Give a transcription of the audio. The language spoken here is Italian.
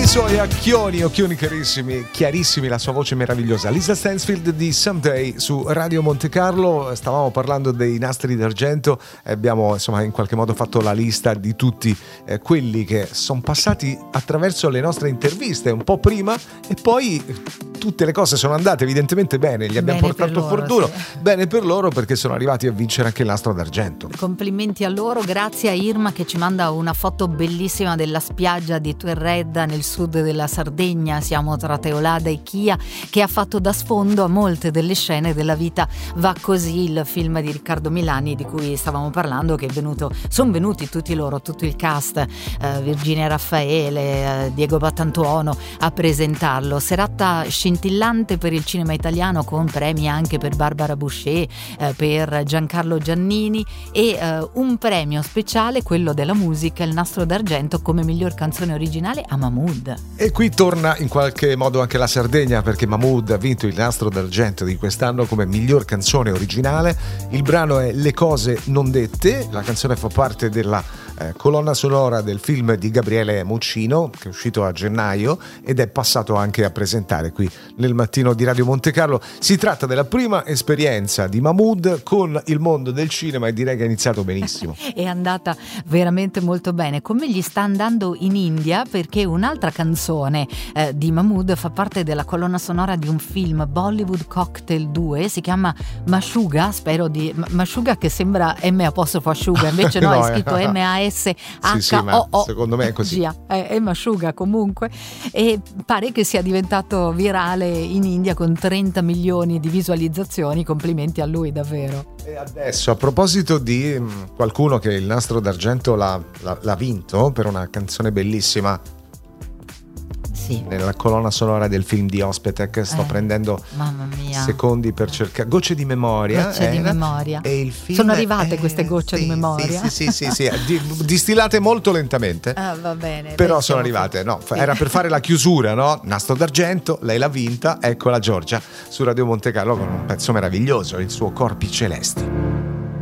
i suoi occhioni chiarissimi, la sua voce meravigliosa. Lisa Stansfield di Someday su Radio Monte Carlo. Stavamo parlando dei nastri d'argento e abbiamo in qualche modo fatto la lista di tutti quelli che sono passati attraverso le nostre interviste un po' prima, e poi tutte le cose sono andate evidentemente bene, gli abbiamo portato fortuna, sì. Bene per loro, perché sono arrivati a vincere anche il nastro d'argento. Complimenti a loro, grazie a Irma che ci manda una foto bellissima della spiaggia di Tuerredda nel sud della Sardegna. Siamo tra Teolada e Chia, che ha fatto da sfondo a molte delle scene della Vita va così, il film di Riccardo Milani di cui stavamo parlando, che sono venuti tutti loro, tutto il cast, Virginia Raffaele, Diego Battantuono a presentarlo. Serata scintillante per il cinema italiano, con premi anche per Barbara Boucher, per Giancarlo Giannini e un premio speciale, quello della musica, il nastro d'argento come miglior canzone originale a Mahmood. E qui torna in qualche modo anche la Sardegna, perché Mahmood ha vinto il nastro d'argento di quest'anno come miglior canzone originale. Il brano è Le cose non dette, la canzone fa parte della colonna sonora del film di Gabriele Muccino, che è uscito a gennaio ed è passato anche a presentare qui nel mattino di Radio Monte Carlo. Si tratta della prima esperienza di Mahmood con il mondo del cinema e direi che è iniziato benissimo. È andata veramente molto bene, come gli sta andando in India, perché un'altra canzone di Mahmood fa parte della colonna sonora di un film, Bollywood Cocktail 2, si chiama Mashuga, Mashuga, che sembra M''asciuga, invece no, è scritto MASHOO. Sì, ma secondo me è così. È Mashuga comunque, e pare che sia diventato virale in India con 30 milioni di visualizzazioni. Complimenti a lui davvero. E adesso, a proposito di qualcuno che il nastro d'argento l'ha vinto per una canzone bellissima, sì, nella colonna sonora del film di Ospetek, sto prendendo secondi per cercare Gocce di memoria. E il film sono arrivate queste gocce di memoria. Sì, distillate molto lentamente. Va bene. Però sono arrivate. No, era per fare la chiusura, no? Nastro d'argento, lei l'ha vinta, eccola Giorgia su Radio Monte Carlo con un pezzo meraviglioso, il suo Corpi celesti.